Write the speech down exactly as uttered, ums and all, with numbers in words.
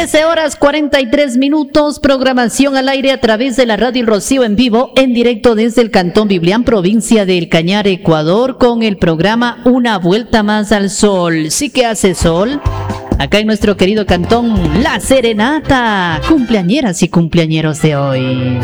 trece horas cuarenta y tres minutos, programación al aire a través de la Radio El Rocío en vivo, en directo desde el Cantón Biblián, provincia del Cañar, Ecuador, con el programa Una Vuelta Más al Sol. Sí que hace sol. Acá en nuestro querido cantón La Serenata, cumpleañeras y cumpleañeros de hoy.